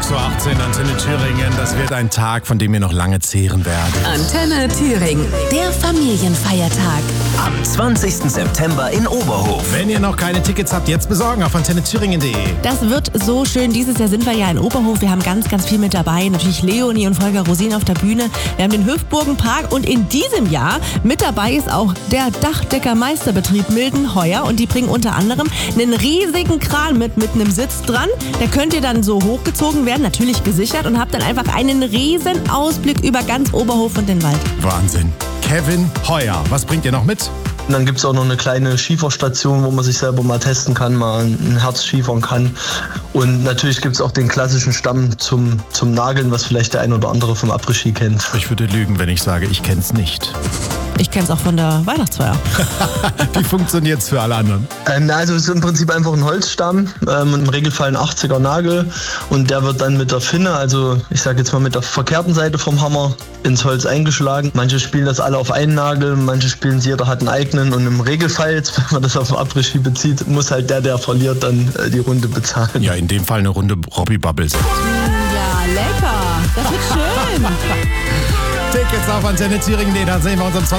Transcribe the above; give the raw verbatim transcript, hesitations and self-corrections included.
sechs Uhr achtzehn, Antenne Thüringen. Das wird ein Tag, von dem ihr noch lange zehren werdet. Antenne Thüringen, der Familienfeiertag. Am zwanzigsten September in Oberhof. Wenn ihr noch keine Tickets habt, jetzt besorgen auf antenne thüringen punkt de. Das wird so schön. Dieses Jahr sind wir ja in Oberhof. Wir haben ganz, ganz viel mit dabei. Natürlich Leonie und Volker Rosin auf der Bühne. Wir haben den Hüftburgenpark und in diesem Jahr mit dabei ist auch der Dachdeckermeisterbetrieb Mildenheuer und die bringen unter anderem einen riesigen Kran mit, mit einem Sitz dran. Der könnt ihr dann so hochgezogen werden, natürlich gesichert und habt dann einfach einen riesen Ausblick über ganz Oberhof und den Wald. Wahnsinn. Kevin Heuer, was bringt ihr noch mit? Und dann gibt es auch noch eine kleine Schieferstation, wo man sich selber mal testen kann, mal ein Herz schiefern kann. Und natürlich gibt es auch den klassischen Stamm zum, zum Nageln, was vielleicht der ein oder andere vom Après-Ski kennt. Ich würde lügen, wenn ich sage, ich kenn's nicht. Ich kenne es auch von der Weihnachtsfeier. Wie funktioniert's für alle anderen? Ähm, also es ist im Prinzip einfach ein Holzstamm, ähm, im Regelfall ein achtziger Nagel und der wird dann mit der Finne, also ich sage jetzt mal mit der verkehrten Seite vom Hammer, ins Holz eingeschlagen. Manche spielen das alle auf einen Nagel, manche spielen es, jeder hat einen eigenen und im Regelfall, jetzt, wenn man das auf den Après-Ski bezieht, muss halt der, der verliert, dann äh, die Runde bezahlen. Ja, in dem Fall eine Runde Robbie Bubbles. Ja, lecker. Das wird schön. Tickets auf antenne thüringen punkt de, dann sehen wir uns am